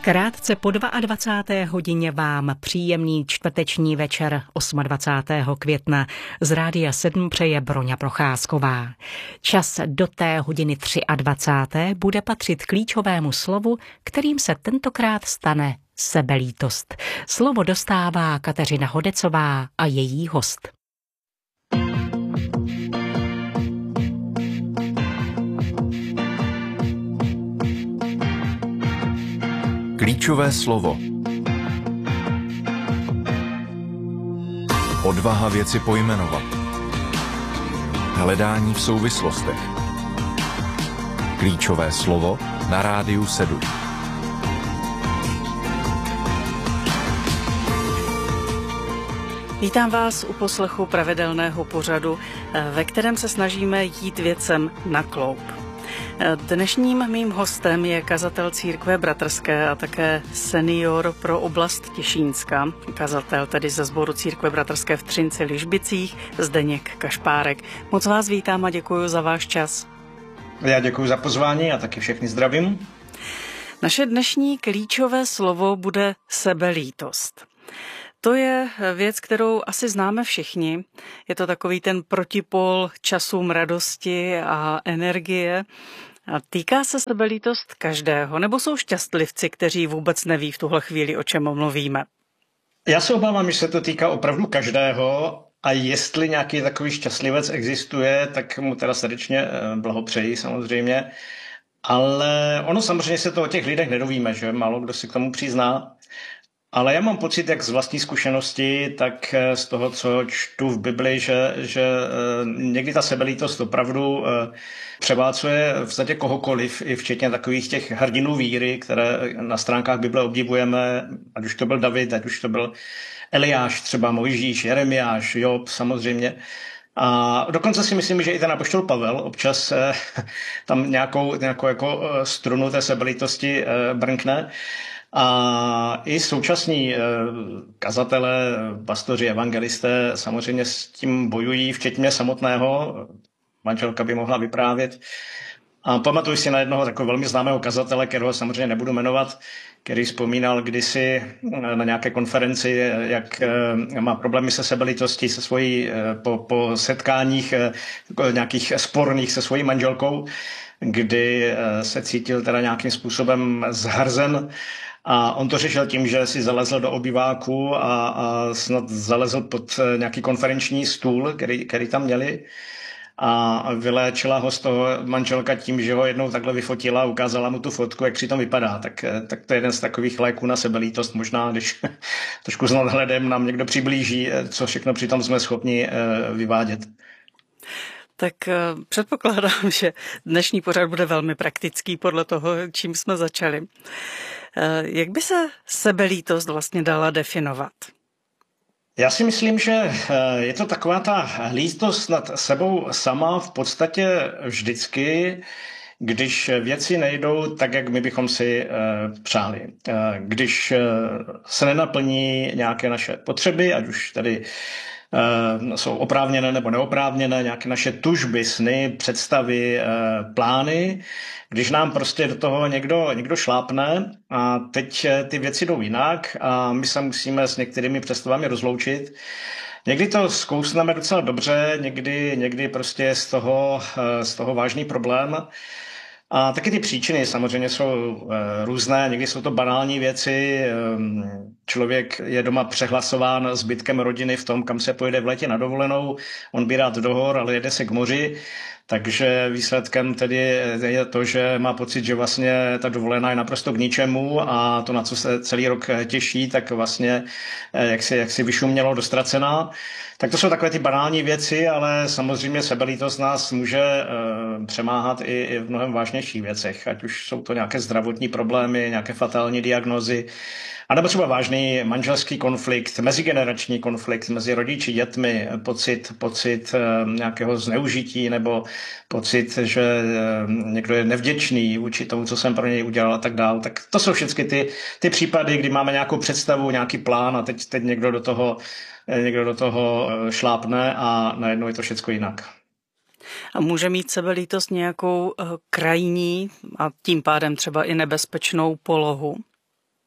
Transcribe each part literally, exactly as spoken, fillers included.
Krátce po dvacáté druhé hodině vám příjemný čtvrteční večer dvacátého osmého května z Rádia sedm přeje Broňa Procházková. Čas do té hodiny dvacáté třetí bude patřit klíčovému slovu, kterým se tentokrát stane sebelítost. Slovo dostává Kateřina Hodecová a její host. Klíčové slovo. Odvaha věci pojmenovat. Hledání v souvislostech. Klíčové slovo na Rádiu sedm. Vítám vás u poslechu pravidelného pořadu, ve kterém se snažíme jít věcem na kloub. Dnešním mým hostem je kazatel Církve bratrské a také senior pro oblast Těšínska, kazatel tedy ze sboru Církve bratrské v Třinci-Ližbicích, Zdeněk Kašpárek. Moc vás vítám a děkuji za váš čas. Já děkuji za pozvání a taky všechny zdravím. Naše dnešní klíčové slovo bude sebelítost. To je věc, kterou asi známe všichni. Je to takový ten protipol časům radosti a energie. A týká se sebelítost každého, nebo jsou šťastlivci, kteří vůbec neví v tuhle chvíli, o čem mluvíme? Já se obávám, že se to týká opravdu každého a jestli nějaký takový šťastlivec existuje, tak mu teda srdečně blahopřeji samozřejmě. Ale ono samozřejmě se to o těch lidech nedovíme, že málo kdo si k tomu přizná. Ale já mám pocit, jak z vlastní zkušenosti, tak z toho, co čtu v Bibli, že, že někdy ta sebelítost opravdu převálcuje v podstatě kohokoliv, i včetně takových těch hrdinů víry, které na stránkách Bible obdivujeme, ať už to byl David, ať už to byl Eliáš, třeba Mojžíš, Jeremiáš, Job samozřejmě. A dokonce si myslím, že i ten apoštol Pavel občas tam nějakou, nějakou jako strunu té sebelítosti brnkne. A i současní kazatelé, pastoři, evangelisté samozřejmě s tím bojují, včetně samotného. Manželka by mohla vyprávět. A pamatuju si na jednoho takového velmi známého kazatele, kterého samozřejmě nebudu jmenovat, který vzpomínal kdysi na nějaké konferenci, jak má problémy se sebelítostí, se svojí, po, po setkáních nějakých sporných se svojí manželkou, kdy se cítil teda nějakým způsobem zhrzen. A on to řešil tím, že si zalezl do obyváku a, a snad zalezl pod nějaký konferenční stůl, který, který tam měli. A vyléčila ho z toho manželka tím, že ho jednou takhle vyfotila a ukázala mu tu fotku, jak přitom vypadá. Tak, tak to je jeden z takových léků na sebelítost. Možná, když trošku s nadhledem nám někdo přiblíží, co všechno přitom jsme schopni vyvádět. Tak předpokládám, že dnešní pořad bude velmi praktický podle toho, čím jsme začali. Jak by se sebelítost vlastně dala definovat? Já si myslím, že je to taková ta lítost nad sebou sama v podstatě vždycky, když věci nejdou tak, jak my bychom si přáli. Když se nenaplní nějaké naše potřeby, ať už tady jsou oprávněné nebo neoprávněné, nějaké naše tužby, sny, představy, plány, když nám prostě do toho někdo, někdo šlápne a teď ty věci jdou jinak a my se musíme s některými představami rozloučit. Někdy to zkousneme docela dobře, někdy, někdy prostě je z toho, z toho vážný problém. A taky ty příčiny samozřejmě jsou různé, někdy jsou to banální věci, člověk je doma přehlasován zbytkem rodiny v tom, kam se pojede v létě na dovolenou, on by rád do hor, ale jede se k moři, takže výsledkem tedy je to, že má pocit, že vlastně ta dovolená je naprosto k ničemu a to, na co se celý rok těší, tak vlastně jak si, jak si vyšumělo, dostracená. Tak to jsou takové ty banální věci, ale samozřejmě sebelítost nás může e, přemáhat i, i v mnohem vážnějších věcech, ať už jsou to nějaké zdravotní problémy, nějaké fatální diagnózy, anebo třeba vážný manželský konflikt, mezigenerační konflikt mezi rodiči, dětmi, pocit, pocit e, nějakého zneužití nebo pocit, že e, někdo je nevděčný vůči tomu, co jsem pro něj udělal a tak dál. Tak to jsou všechny ty, ty případy, kdy máme nějakou představu, nějaký plán a teď, teď někdo do toho někdo do toho šlápne a najednou je to všecko jinak. A může mít sebelítost nějakou krajní a tím pádem třeba i nebezpečnou polohu?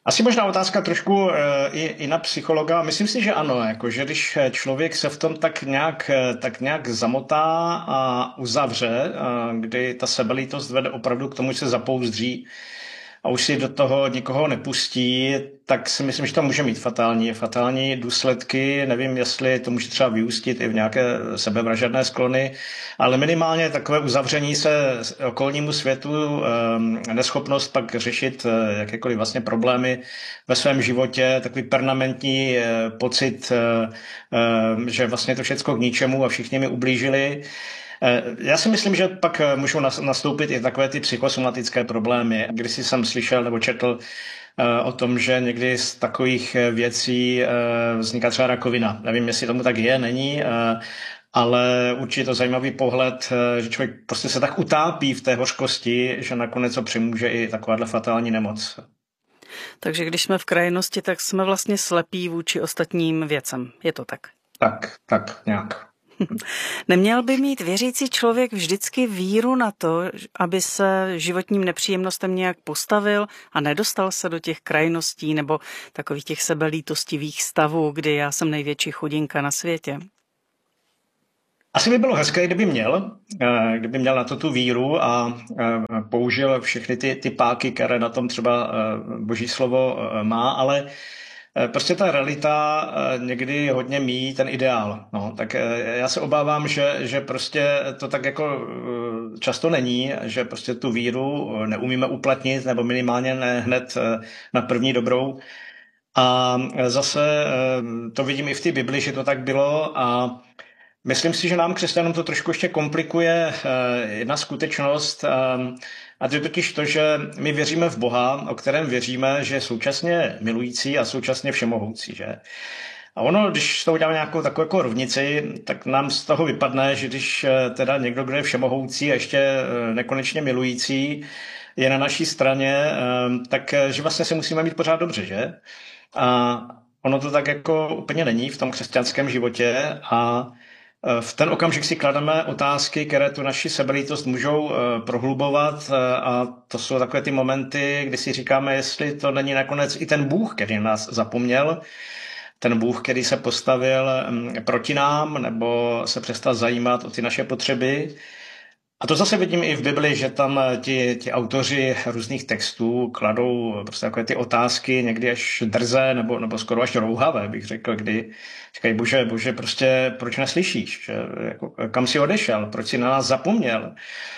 Asi možná otázka trošku i, i na psychologa. Myslím si, že ano, jako, že když člověk se v tom tak nějak, tak nějak zamotá a uzavře, kdy ta sebelítost vede opravdu k tomu, že se zapouzdří a už si do toho nikoho nepustí, tak si myslím, že to může mít fatální, fatální důsledky. Nevím, jestli to může třeba vyústit i v nějaké sebevražedné sklony, ale minimálně takové uzavření se okolnímu světu, neschopnost pak řešit jakékoliv vlastně problémy ve svém životě, takový permanentní pocit, že vlastně to všecko k ničemu a všichni mi ublížili. Já si myslím, že pak můžou nastoupit i takové ty psychosomatické problémy. Když jsem slyšel nebo četl o tom, že někdy z takových věcí vzniká třeba rakovina. Nevím, jestli tomu tak je, není, ale určitě to zajímavý pohled, že člověk prostě se tak utápí v té hořkosti, že nakonec to přimůže i takováhle fatální nemoc. Takže když jsme v krajnosti, tak jsme vlastně slepí vůči ostatním věcem. Je to tak? Tak, tak nějak. Neměl by mít věřící člověk vždycky víru na to, aby se životním nepříjemnostem nějak postavil a nedostal se do těch krajností nebo takových těch sebelítostivých stavů, kdy já jsem největší chudinka na světě? Asi by bylo hezké, kdyby měl, kdyby měl na to tu víru a použil všechny ty, ty páky, které na tom třeba Boží slovo má, ale prostě ta realita někdy hodně míjí ten ideál. No, tak já se obávám, že, že prostě to tak jako často není, že prostě tu víru neumíme uplatnit nebo minimálně ne hned na první dobrou. A zase to vidím i v té Bibli, že to tak bylo a myslím si, že nám křesťanům to trošku ještě komplikuje jedna skutečnost, a to je totiž to, že my věříme v Boha, o kterém věříme, že je současně milující a současně všemohoucí. Že? A ono, když to uděláme nějakou takovou jako rovnici, tak nám z toho vypadne, že když teda někdo, kdo je všemohoucí a ještě nekonečně milující, je na naší straně, tak že vlastně se musíme mít pořád dobře, že? A ono to tak jako úplně není v tom křesťanském životě a v ten okamžik si klademe otázky, které tu naši sebelítost můžou prohlubovat a to jsou takové ty momenty, kdy si říkáme, jestli to není nakonec i ten Bůh, který nás zapomněl, ten Bůh, který se postavil proti nám nebo se přestal zajímat o ty naše potřeby. A to zase vidím i v Bibli, že tam ti, ti autoři různých textů kladou prostě takové ty otázky, někdy až drze nebo, nebo skoro až rouhavé, bych řekl, kdy říkají, bože, bože, prostě proč neslyšíš? Že, jako, kam jsi odešel? Proč jsi na nás zapomněl?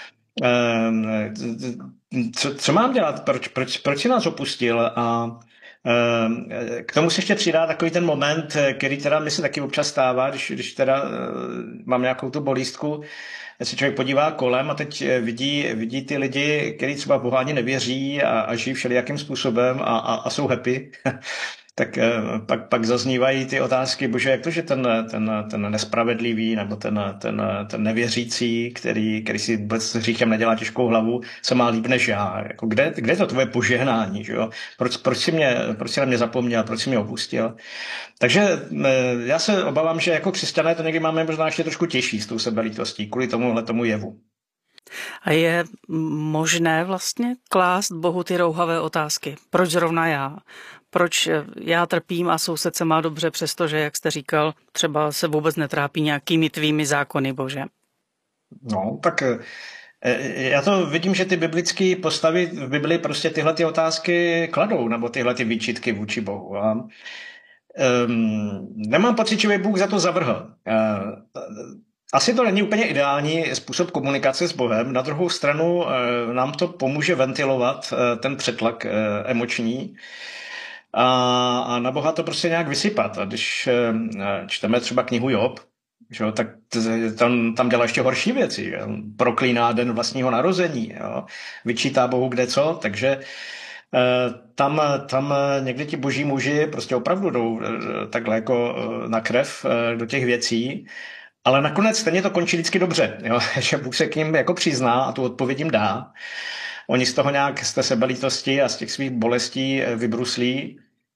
Co, co mám dělat? Proč, proč, proč jsi nás opustil? A k tomu se ještě přidá takový ten moment, který teda mi se taky občas stává, když, když teda mám nějakou tu bolístku, se člověk podívá kolem a teď vidí, vidí ty lidi, kteří třeba Boha ani nevěří a, a žijí všelijakým způsobem a, a, a jsou happy, tak pak, pak zaznívají ty otázky, bože, jak to, že ten, ten, ten nespravedlivý nebo ten, ten, ten nevěřící, který, který si vůbec s hříchem nedělá těžkou hlavu, se má líp než já. Jako kde, kde je to tvoje požehnání? Že jo? Proč, proč, jsi mě, proč jsi na mě zapomněl? Proč jsi mě opustil? Takže já se obávám, že jako křesťané to někdy máme možná ještě trošku těžší s tou sebelítostí, kvůli tomuhle tomu jevu. A je možné vlastně klást Bohu ty rouhavé otázky? Proč zrovna já? Proč já trpím a soused se má dobře, přestože, jak jste říkal, třeba se vůbec netrápí nějakými tvými zákony, Bože? No, tak já to vidím, že ty biblické postavy v Bibli prostě tyhle ty otázky kladou, nebo tyhle ty výčitky vůči Bohu. A um, nemám pocit, že by Bůh za to zavrhl. Uh, Asi to není úplně ideální způsob komunikace s Bohem. Na druhou stranu nám to pomůže ventilovat ten přetlak emoční a, a na Boha to prostě nějak vysypat. A když čteme třeba knihu Job, že jo, tak tam, tam dělá ještě horší věci. Že? Proklíná den vlastního narození, jo? Vyčítá Bohu kde co, takže tam, tam někdy ti boží muži prostě opravdu jdou takhle jako na krev do těch věcí. Ale nakonec stejně to končí vždycky dobře, jo? Že Bůh se k ním jako přizná a tu odpověď jim dá. Oni z toho nějak z té sebelítosti a z těch svých bolestí vybruslí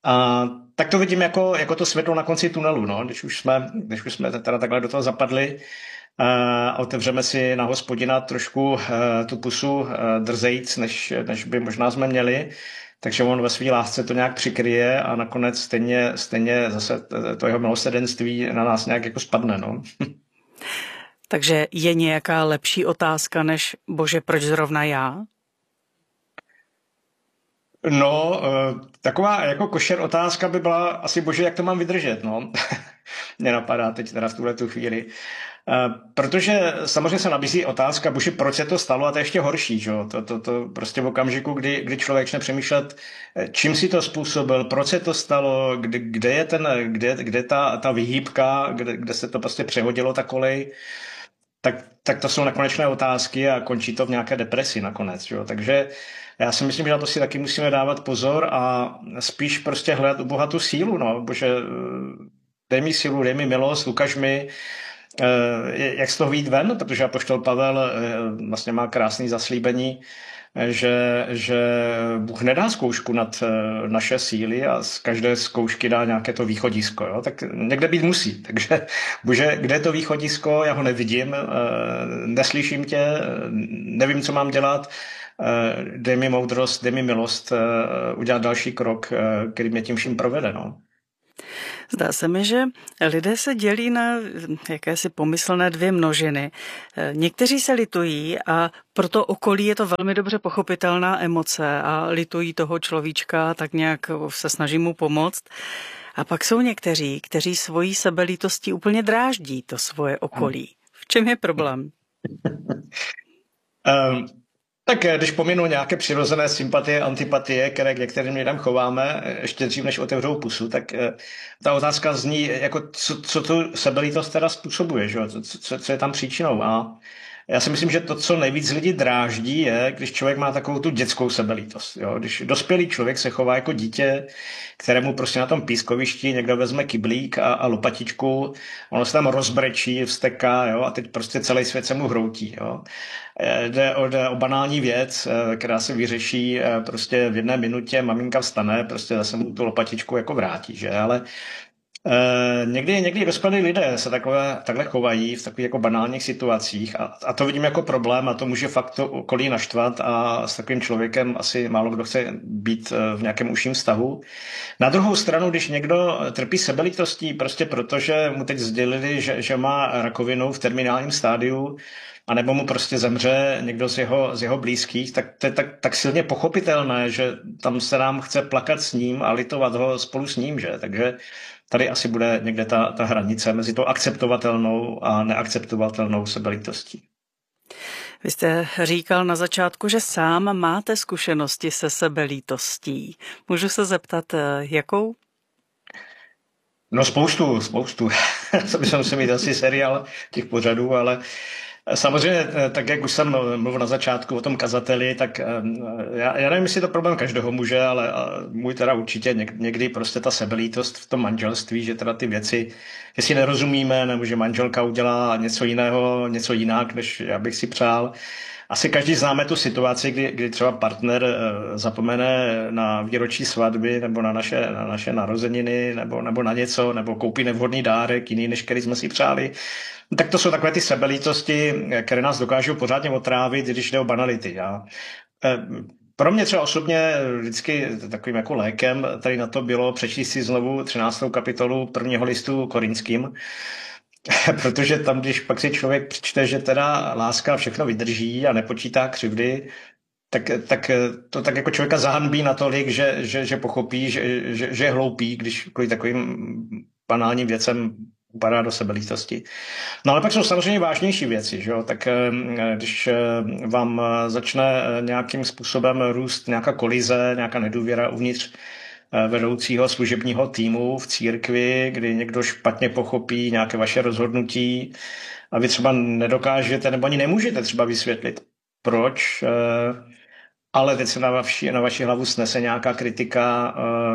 A tak to vidím jako, jako to světlo na konci tunelu, no, když už jsme, když už jsme teda takhle do toho zapadli a otevřeme si na Hospodina trošku uh, tu pusu uh, drzejc, než, než by možná jsme měli, takže on ve své lásce to nějak přikryje a nakonec stejně, stejně zase to jeho milosrdenství na nás nějak jako spadne, no. Takže je nějaká lepší otázka než Bože, proč zrovna já? No, taková jako košer otázka by byla asi, Bože, jak to mám vydržet, no. Mě napadá teď teda v tuhle tu chvíli. Protože samozřejmě se nabízí otázka, Bože, proč se to stalo, a to je ještě horší, že? To, to, to prostě v okamžiku, kdy, kdy člověk začne přemýšlet, čím si to způsobil, proč se to stalo, kde, kde je ten, kde, kde ta, ta vyhýbka, kde, kde se to prostě přehodilo ta kolej, tak, tak to jsou nekonečné otázky a končí to v nějaké depresi nakonec, že? Takže já si myslím, že na to si taky musíme dávat pozor a spíš prostě hledat u Boha tu sílu, no, Bože, dej mi sílu, dej mi milost, ukaž mi, jak z toho vyjít ven, protože apoštol Pavel vlastně má krásný zaslíbení, že, že Bůh nedá zkoušku nad naše síly a z každé zkoušky dá nějaké to východisko. Jo? Tak někde být musí. Takže Bože, kde je to východisko, já ho nevidím, neslyším tě, nevím, co mám dělat, dej mi moudrost, dej mi milost udělat další krok, který mě tím vším provede. No. Zdá se mi, že lidé se dělí na jakési pomyslné dvě množiny. Někteří se litují a proto okolí je to velmi dobře pochopitelná emoce a litují toho človíčka, tak nějak se snaží mu pomoct. A pak jsou někteří, kteří svojí sebelítostí úplně dráždí to svoje okolí. V čem je problém? um. Tak když pominu nějaké přirozené sympatie, antipatie, které k některým lidem chováme, ještě dřív než otevřou pusu, tak ta otázka zní, jako co, co tu sebelítost teda způsobuje, že? Co, co, co je tam příčinou. A já si myslím, že to, co nejvíc lidi dráždí, je, když člověk má takovou tu dětskou sebelítost. Jo? Když dospělý člověk se chová jako dítě, kterému prostě na tom pískovišti někdo vezme kyblík a, a lopatičku, ono se tam rozbrečí, vsteká, jo? A teď prostě celý svět se mu hroutí. Jo? Jde o, jde o banální věc, která se vyřeší prostě v jedné minutě, maminka vstane, prostě zase mu tu lopatičku jako vrátí, že? Ale Uh, někdy, někdy dospělí lidé se takhle, takhle chovají v takových jako banálních situacích a, a to vidím jako problém a to může fakt to okolí naštvat a s takovým člověkem asi málo kdo chce být v nějakém užším vztahu. Na druhou stranu, když někdo trpí sebelítostí prostě protože mu teď sdělili, že, že má rakovinu v terminálním stádiu, a nebo mu prostě zemře někdo z jeho, z jeho blízkých, tak to je tak, tak silně pochopitelné, že tam se nám chce plakat s ním a litovat ho spolu s ním, že? Takže tady asi bude někde ta, ta hranice mezi tou akceptovatelnou a neakceptovatelnou sebelítostí. Vy jste říkal na začátku, že sám máte zkušenosti se sebelítostí. Můžu se zeptat, jakou? No spoustu, spoustu. To bych musel mít asi seriál těch pořadů, ale samozřejmě, tak jak už jsem mluvil na začátku o tom kazateli, tak já, já nevím, jestli je to problém každého muže, ale můj teda určitě někdy prostě ta sebelítost v tom manželství, že teda ty věci, že si nerozumíme, nebo že manželka udělá něco jiného, něco jinak, než já bych si přál. Asi každý známe tu situaci, kdy, kdy třeba partner zapomene na výročí svatby nebo na naše, na naše narozeniny nebo, nebo na něco, nebo koupí nevhodný dárek, jiný, než který jsme si přáli. Tak to jsou takové ty sebelítosti, které nás dokážou pořádně otrávit, když jde o banality. Já. Pro mě třeba osobně vždycky takovým jako lékem tady na to bylo přečíst si znovu třináctou kapitolu prvního listu Korinským, protože tam, když pak si člověk přečte, že teda láska všechno vydrží a nepočítá křivdy, tak, tak to tak jako člověka zahanbí natolik, že, že, že pochopí, že, že, že je hloupý, když kvůli takovým banálním věcem upadá do sebelítosti. No ale pak jsou samozřejmě vážnější věci, že jo? Tak když vám začne nějakým způsobem růst nějaká kolize, nějaká nedůvěra uvnitř vedoucího služebního týmu v církvi, kdy někdo špatně pochopí nějaké vaše rozhodnutí a vy třeba nedokážete nebo ani nemůžete třeba vysvětlit, proč, ale teď se na vaši, na vaši hlavu snese nějaká kritika,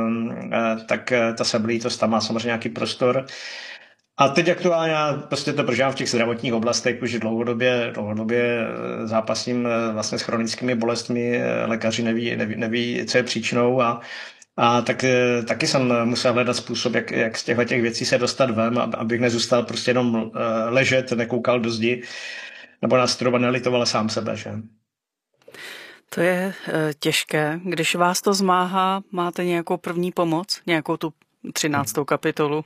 tak ta sebelítost tam má samozřejmě nějaký prostor. A teď aktuálně já prostě to prožívám v těch zdravotních oblastech, protože dlouhodobě, dlouhodobě zápasím vlastně s chronickými bolestmi, lékaři neví, neví, neví, co je příčinou a A tak, taky jsem musel hledat způsob, jak, jak z těchto těch věcí se dostat ven, abych nezůstal prostě jenom ležet, nekoukal do zdi, nebo na strop a nelitoval sám sebe. Že? To je e, těžké. Když vás to zmáhá, máte nějakou první pomoc? Nějakou tu třináctou kapitolu?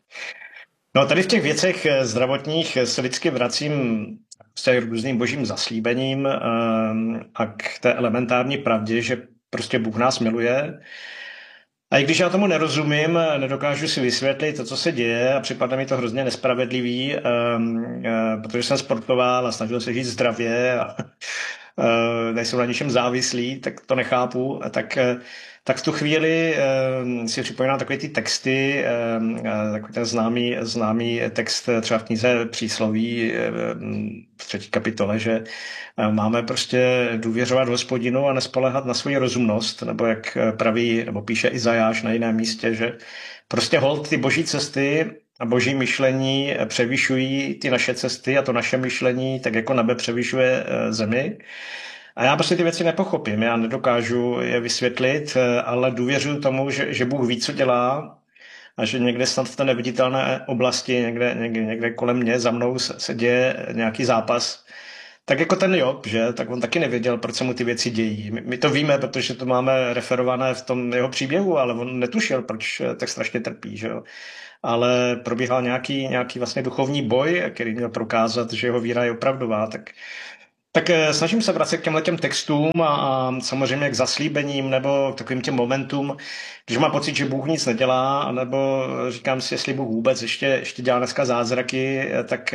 No tady v těch věcech zdravotních se vždycky vracím s těch různým božím zaslíbením a k té elementární pravdě, že prostě Bůh nás miluje. A i když já tomu nerozumím, nedokážu si vysvětlit to, co se děje a připadne mi to hrozně nespravedlivý, protože jsem sportoval a snažil se žít zdravě a nejsem na ničem závislý, tak to nechápu. Tak, tak v tu chvíli si připomínám takové ty texty, takový ten známý, známý text třeba v knize Přísloví v třetí kapitole, že máme prostě důvěřovat Hospodinu a nespoléhat na svoji rozumnost, nebo jak praví, nebo píše Izajáš na jiném místě, že prostě holt ty boží cesty a boží myšlení převyšují ty naše cesty a to naše myšlení tak jako nebe převyšuje zemi. A já prostě ty věci nepochopím, já nedokážu je vysvětlit, ale důvěřuji tomu, že, že Bůh ví, co dělá a že někde snad v té neviditelné oblasti, někde, někde, někde kolem mě, za mnou se, se děje nějaký zápas. Tak jako ten Job, že? Tak on taky nevěděl, proč se mu ty věci dějí. My, my to víme, protože to máme referované v tom jeho příběhu, ale on netušil, proč tak strašně trpí, že jo. Ale probíhal nějaký, nějaký vlastně duchovní boj, který měl prokázat, že jeho víra je opravdová. Tak, tak snažím se vracet k těmhle těm textům a, a samozřejmě k zaslíbením nebo k takovým těm momentům, když mám pocit, že Bůh nic nedělá, nebo říkám si, jestli Bůh vůbec ještě, ještě dělá dneska zázraky, tak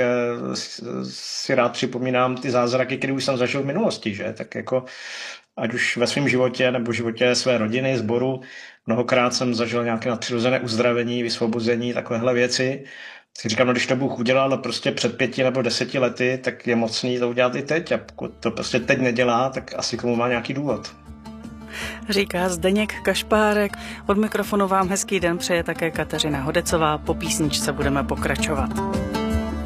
si rád připomínám ty zázraky, které už jsem zažil v minulosti, že? Tak jako ať už ve svém životě nebo v životě své rodiny, sboru, mnohokrát jsem zažil nějaké nadpřirozené uzdravení, vysvobození, takovéhle věci. Si říkám, no když to Bůh udělal prostě před pěti nebo deseti lety, tak je mocný to udělat i teď. A pokud to prostě teď nedělá, tak asi k tomu má nějaký důvod. Říká Zdeněk Kašpárek. Od mikrofonu vám hezký den přeje také Kateřina Hodecová. Po písničce budeme pokračovat.